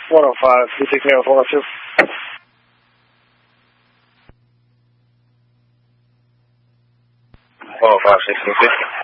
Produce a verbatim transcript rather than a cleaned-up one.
one oh five, you take me on one oh two. one oh five, sixteen fifty.